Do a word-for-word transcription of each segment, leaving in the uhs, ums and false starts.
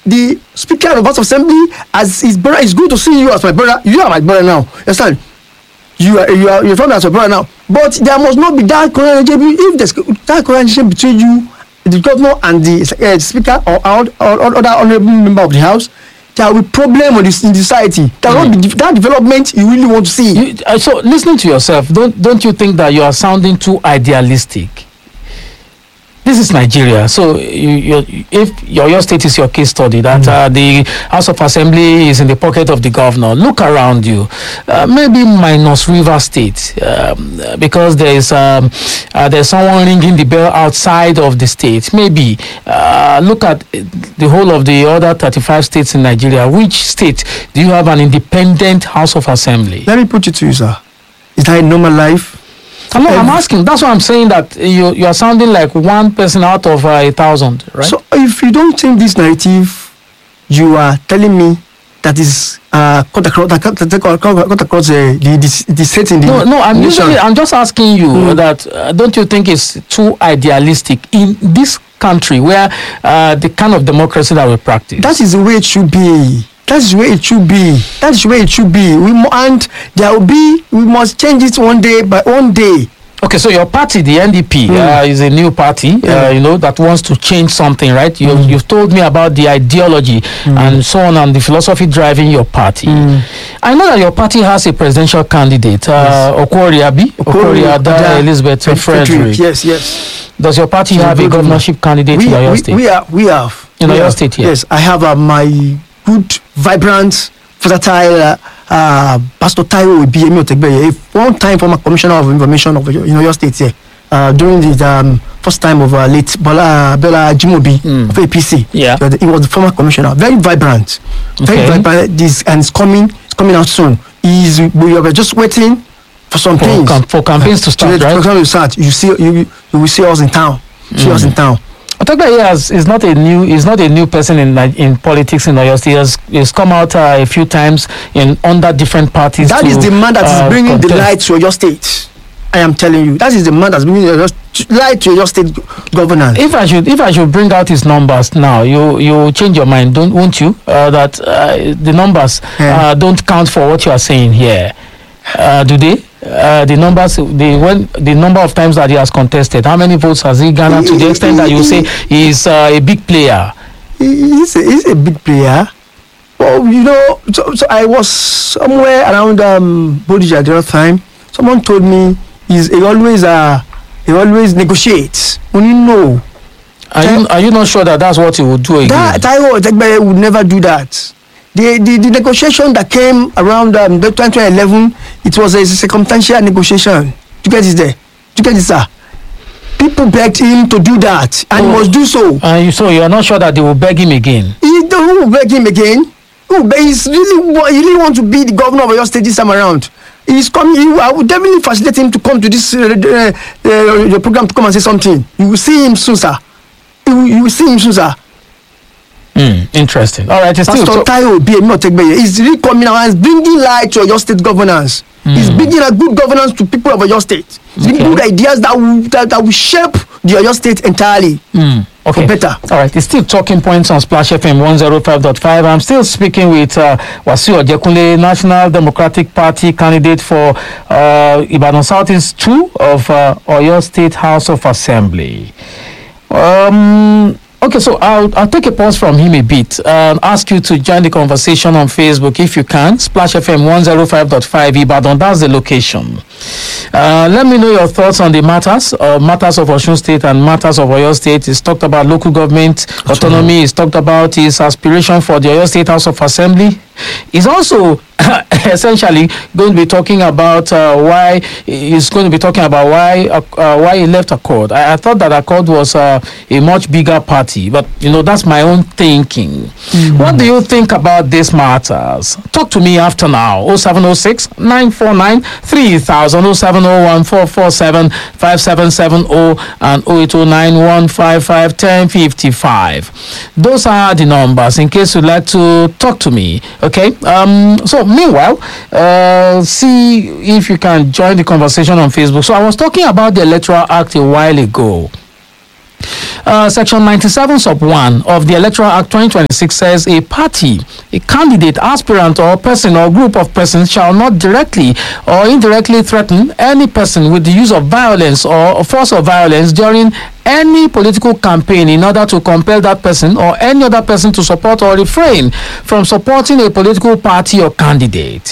the Speaker of the House of Assembly as his brother. It's good to see you as my brother. You are my brother now. Understand? You are you are you're from as my brother now. But there must not be that correlation. If there's that correlation between you, the governor, and the uh, Speaker or, or, or other honourable member of the House, there will be problem on this in society. There will mm. be that development you really want to see. You, uh, so listening to yourself, don't don't you think that you are sounding too idealistic? This is Nigeria, so you, you, if your, your state is your case study, that mm. uh, the House of Assembly is in the pocket of the governor, look around you. Uh, maybe minus River State, um, because there is um, uh, there's someone ringing the bell outside of the state. Maybe uh, look at the whole of the other thirty-five states in Nigeria. Which state do you have an independent House of Assembly? Let me put it to you, sir. Is that a normal life? I'm, not, I'm asking. That's why I'm saying that you you are sounding like one person out of uh, a thousand, right? So if you don't think this narrative, you are telling me that is uh cut across, cut across uh, the the the state in the no no. I'm nation. usually I'm just asking you mm. that uh, don't you think it's too idealistic in this country where uh, the kind of democracy that we practice? That is the way it should be. That's the way it should be. That's the way it should be. We mo- and there will be. We must change it one day by one day. Okay, so your party, the N D P, mm. uh, is a new party. Yeah. Uh, you know that wants to change something, right? You Mm. you've told me about the ideology Mm. and so on, and the philosophy driving your party. Mm. I know that your party has a presidential candidate, uh, Okori Abi, Okori Ada Elizabeth Frederick. Yes, yes. Does your party She's have a a good governorship candidate We, in your we, state? we are. We have. In we your have. state, here? Yes, I have uh, my good, vibrant, versatile uh, uh, Pastor Taiwo Ibiyemi Otegbeye, a one-time former commissioner of information of in your state here. Uh, during the um, first time of uh, late Bola Bella Jimobi Mm. of A P C, Yeah. he was the, he was the former commissioner. Very vibrant, very Okay. vibrant. This and it's coming, it's coming out soon. He's we are just waiting for some For, things. cam- for campaigns to start, For right? campaigns to start. You see, you you will see us in town. See us in town. Otegbeye has is not a new is not a new person in Ni- in politics in Oyo State. He has he's come out uh, a few times in under different parties. That to, is the man that is uh, bringing the contest. light to your state. I am telling you, that is the man that's bringing the light to your state governance. If I should if I should bring out his numbers now, you you change your mind, don't won't you? Uh, that uh, the numbers Yeah. uh, don't count for what you are saying here. Uh, do they? Uh, the numbers, the when the number of times that he has contested, how many votes has he garnered to the extent that you say he is uh, a big player? He- He's a, he's a big player. Well, you know, so, so I was somewhere around um, Bodija the other time. Someone told me he's he always uh he always negotiates. When you know Are you are you not sure that that's what he would do again? that Taiwo Otegbeye would never do that. The, the the negotiation that came around um, the twenty eleven, it was a circumstantial negotiation. You get it there? You get it, sir? People begged him to do that, and he Oh. must do so. Uh, you, so you are not sure that they will beg him again? He don't who will beg him again. Who will beg? He's really wa- he really want to be the governor of your state this time around. He's coming. He, I would definitely facilitate him to come to this uh, uh, uh, your program to come and say something. You will see him soon, sir. You will, you will see him soon, sir. Hmm, interesting. All right, it's still Pastor so, Taiwo Ibiyemi Otegbeye is really coming out and is bringing light to your state governance. He's bringing a good governance to people of your state. He's bringing Okay. good ideas that will that, that will shape the your state entirely. hmm, okay. For better. All right, it's still talking points on Splash F M one oh five point five. I'm still speaking with uh, Wasiu Ojekunle, National Democratic Party candidate for uh, Ibadan Southeast two of uh, Oyo State House of Assembly. Um, okay, so I'll, I'll take a pause from him a bit and ask you to join the conversation on Facebook if you can. Splash F M one oh five point five Ibadan, that's the location. Uh, let me know your thoughts on the matters, uh, matters of Osun State and matters of Oyo State. He's talked about local government autonomy. He's talked about his aspiration for the Oyo State House of Assembly. He's also essentially going to be talking about uh, why he's going to be talking about why uh, uh, why he left Accord. I, I thought that Accord was uh, a much bigger party, but you know that's my own thinking. Mm-hmm. What do you think about these matters? Talk to me after now. oh seven oh six, nine four nine, three thousand, oh seven oh one, four four seven, five seven seven oh and oh eight oh nine, one five five, one oh five five. Those are the numbers in case you'd like to talk to me. Okay. Um. So meanwhile, uh, see if you can join the conversation on Facebook. So I was talking about the Electoral Act a while ago. Uh, Section ninety-seven sub one of the Electoral Act twenty twenty-six says a party, a candidate, aspirant, or person or group of persons shall not directly or indirectly threaten any person with the use of violence or force of violence during any political campaign in order to compel that person or any other person to support or refrain from supporting a political party or candidate.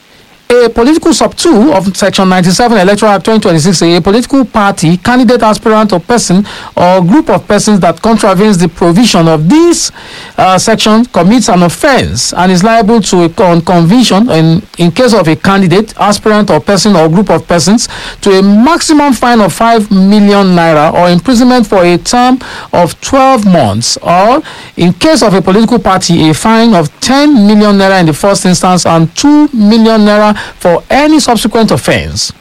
A political sub two of Section ninety-seven Electoral Act twenty twenty-six, a political party, candidate, aspirant, or person or group of persons that contravenes the provision of this uh, section commits an offence and is liable to a con- conviction in, in case of a candidate, aspirant, or person or group of persons to a maximum fine of five million naira or imprisonment for a term of twelve months, or in case of a political party, a fine of ten million naira in the first instance and two million naira for any subsequent offense.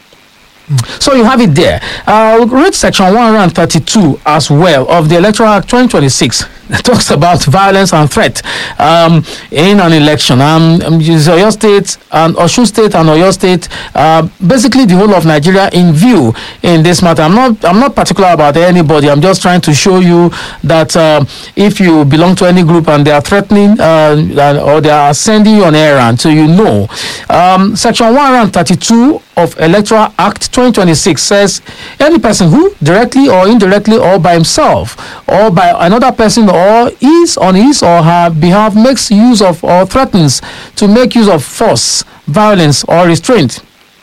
So you have it there. I'll read section one hundred thirty-two as well of the Electoral Act twenty twenty-six. It talks about violence and threat um, in an election. Um, Oyo State and Osun State and Oyo State, uh, basically the whole of Nigeria in view in this matter. I'm not. I'm not particular about anybody. I'm just trying to show you that uh, if you belong to any group and they are threatening uh, or they are sending you on errand, so you know. Um, section one hundred thirty-two of Electoral Act twenty twenty-six says any person who directly or indirectly or by himself or by another person or is on his or her behalf makes use of or threatens to make use of force, violence, or restraint,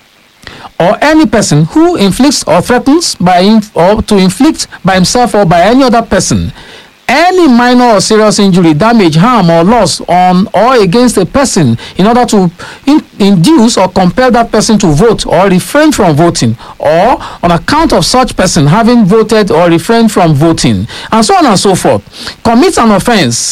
or any person who inflicts or threatens by inf- or to inflict by himself or by any other person any minor or serious injury, damage, harm, or loss on or against a person in order to in- induce or compel that person to vote or refrain from voting, or on account of such person having voted or refrained from voting, and so on and so forth, commits an offense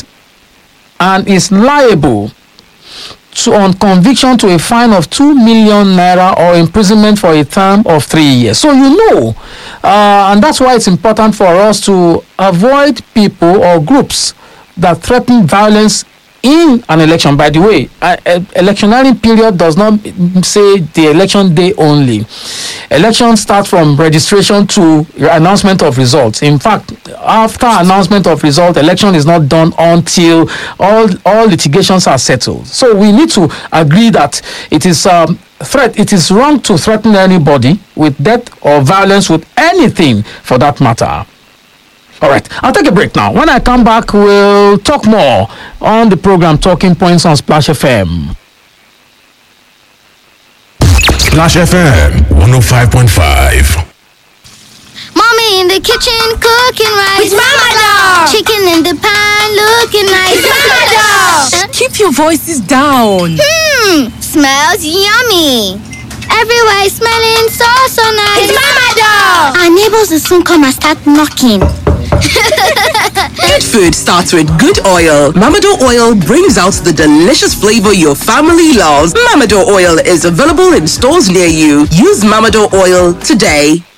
and is liable to, on conviction, to a fine of two million naira or imprisonment for a term of three years. So you know, uh, and that's why it's important for us to avoid people or groups that threaten violence in an election. By the way, uh, uh, electioneering period does not say the election day only. Elections start from registration to announcement of results. In fact, after announcement of result, election is not done until all all litigations are settled. So we need to agree that it is um, threat. It is wrong to threaten anybody with death or violence with anything for that matter. All right, I'll take a break now. When I come back, we'll talk more on the program Talking Points on Splash F M. Splash F M one oh five point five. Mommy in the kitchen cooking rice. It's Mama Dog. Chicken in the pan looking nice. It's Mama Dog. Keep your voices down. Hmm, smells yummy. Everywhere is smelling so so nice. It's Mama Dog. Our neighbors will soon come and start knocking. Good food starts with good oil. Mamado oil brings out the delicious flavor your family loves. Mamado oil is available in stores near you. Use Mamado oil today.